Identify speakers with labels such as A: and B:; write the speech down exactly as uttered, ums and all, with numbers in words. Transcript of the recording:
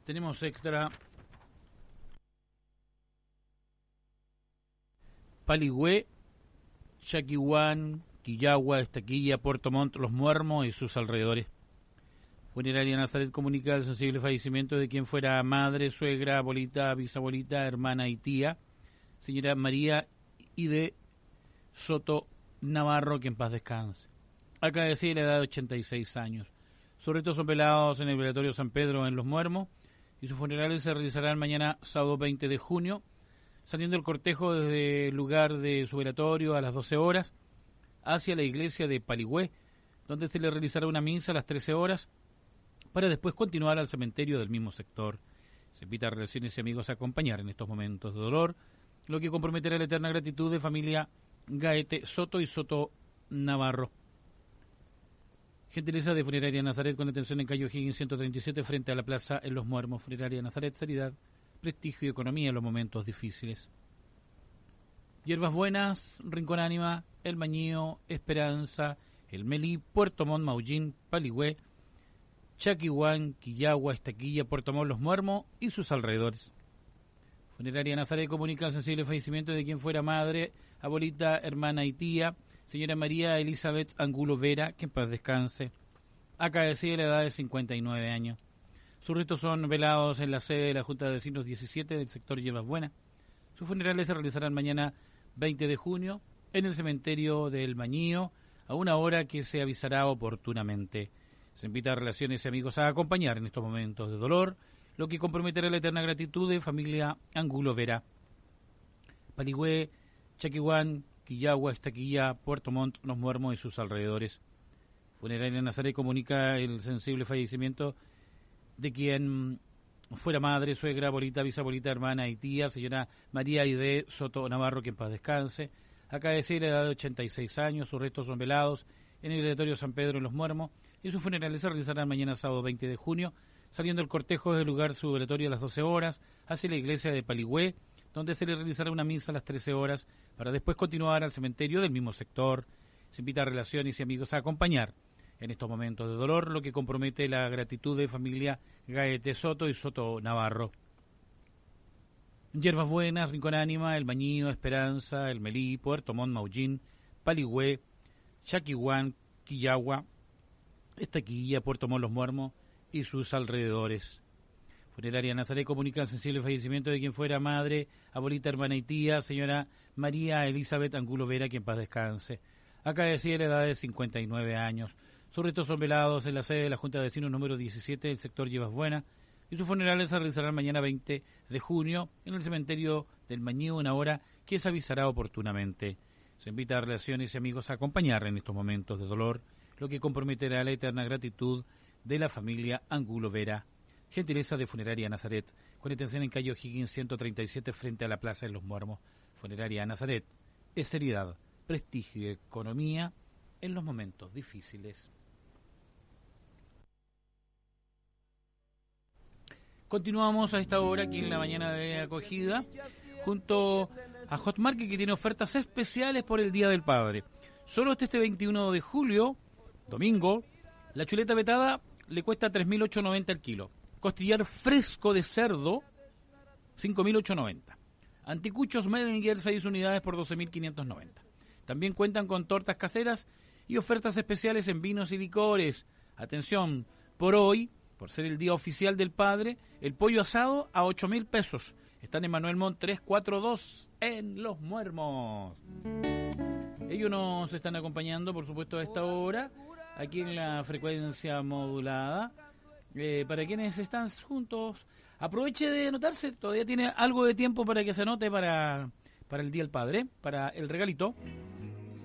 A: Tenemos extra. Paligüé, Chaquihuán, Quillagua, Estaquilla, Puerto Montt, Los Muermos y sus alrededores. Funeraria Nazaret comunica el sensible fallecimiento de quien fuera madre, suegra, abuelita, bisabuelita, hermana y tía, señora María I de Soto Navarro, que en paz descanse. Acá decía la edad de ochenta y seis años. Sus restos son velados en el velatorio San Pedro en Los Muermos y sus funerales se realizarán mañana sábado veinte de junio, saliendo el cortejo desde el lugar de su velatorio a las doce horas hacia la iglesia de Paligüé, donde se le realizará una misa a las trece horas para después continuar al cementerio del mismo sector. Se invita a relaciones y amigos a acompañar en estos momentos de dolor, lo que comprometerá la eterna gratitud de familia Gaete Soto y Soto Navarro. Gentileza de Funeraria Nazaret con atención en calle O'Higgins ciento treinta y siete frente a la plaza en Los Muermos. Funeraria Nazaret, seriedad, prestigio y economía en los momentos difíciles. Hierbas Buenas, Rincón Ánima, El Mañío, Esperanza, El Melí, Puerto Montt, Maullín, Paligüé, Chaquihuán, Quillagua, Estaquilla, Puerto Montt, Los Muermos y sus alrededores. Funeraria Nazaret comunica el sensible fallecimiento de quien fuera madre, abuelita, hermana y tía, señora María Elizabeth Angulo Vera, que en paz descanse. Acá decía la edad de cincuenta y nueve años. Sus restos son velados en la sede de la Junta de Vecinos diecisiete del sector Hierbas Buenas. Sus funerales se realizarán mañana veinte de junio en el cementerio del Mañío a una hora que se avisará oportunamente. Se invita a relaciones y amigos a acompañar en estos momentos de dolor, lo que comprometerá la eterna gratitud de familia Angulo Vera. Paligüé, Chaquihuán, Quillagua, Estaquilla, Puerto Montt, Los Muermos y sus alrededores. Funeraria Nazaret comunica el sensible fallecimiento de quien fuera madre, suegra, abuelita, bisabuelita, hermana y tía, señora María Aide Soto Navarro, que en paz descanse. Acá decir la edad de ochenta y seis años, sus restos son velados en el velatorio San Pedro en Los Muermos y sus funerales se realizarán mañana sábado veinte de junio, saliendo el cortejo desde el lugar su velatorio a las doce horas hacia la iglesia de Paligüé, donde se le realizará una misa a las trece horas para después continuar al cementerio del mismo sector. Se invita a relaciones y amigos a acompañar en estos momentos de dolor, lo que compromete la gratitud de familia Gaete Soto y Soto Navarro. Hierbas Buenas, Rincón Ánima, El Mañío, Esperanza, El Melí, Puerto Montt, Maullín, Paligüé, Chaquihuán, Quillagua, Estaquilla, Puerto Montt, Los Muermos y sus alrededores. Funeraria Nazaret comunica el sensible fallecimiento de quien fuera madre, abuelita, hermana y tía, señora María Elizabeth Angulo Vera, que en paz descanse. Acá decía la edad de cincuenta y nueve años. Sus restos son velados en la sede de la Junta de Vecinos número diecisiete del sector Hierbas Buenas y sus funerales se realizarán mañana veinte de junio en el cementerio del Mañío, una hora que se avisará oportunamente. Se invita a relaciones y amigos a acompañar en estos momentos de dolor, lo que comprometerá la eterna gratitud de la familia Angulo Vera. Gentileza de Funeraria Nazaret, con atención en calle O'Higgins ciento treinta y siete frente a la plaza de Los Muermos. Funeraria Nazaret es seriedad, prestigio y economía en los momentos difíciles. Continuamos a esta hora aquí en la mañana de acogida junto a Hot Market, que tiene ofertas especiales por el Día del Padre. Solo hasta este veintiuno de julio, domingo, la chuleta vetada le cuesta tres mil ochocientos noventa el kilo. Costillar fresco de cerdo, cinco mil ochocientos noventa. Anticuchos Medinger, seis unidades por doce mil quinientos noventa. También cuentan con tortas caseras y ofertas especiales en vinos y licores. Atención, por hoy, por ser el Día Oficial del Padre, el pollo asado a ocho mil pesos. Están en Manuel Montt trescientos cuarenta y dos en Los Muermos. Ellos nos están acompañando, por supuesto, a esta hora, aquí en la frecuencia modulada. Eh, para quienes están juntos, aproveche de anotarse, todavía tiene algo de tiempo para que se anote para, para el Día del Padre, para el regalito.